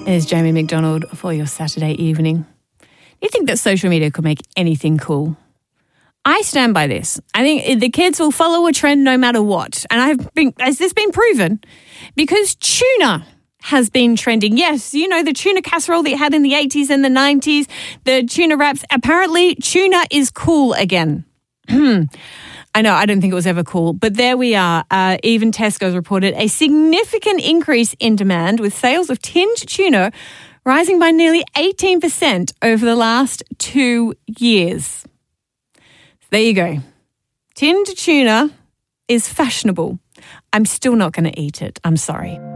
Is Jamie McDonald for your Saturday evening. Do you think that social media could make anything cool? I stand by this. I think the kids will follow a trend no matter what. And has this been proven? Because tuna has been trending. Yes, you know, the tuna casserole that you had in the 80s and the 90s, the tuna wraps. Apparently, tuna is cool again. I know, I don't think it was ever cool, but there we are. Even Tesco's reported a significant increase in demand, with sales of tinned tuna rising by nearly 18% over the last 2 years. There you go. Tinned tuna is fashionable. I'm still not going to eat it. I'm sorry.